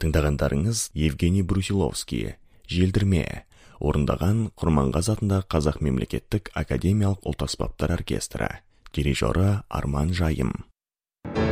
Тыңдағандарыңыз Евгений Брусиловский, Желдірме, орындаған Құрманғазы атындағы Қазақ мемлекеттік академиялық ұлт аспаптар оркестрі, дирижері Арман Жайым.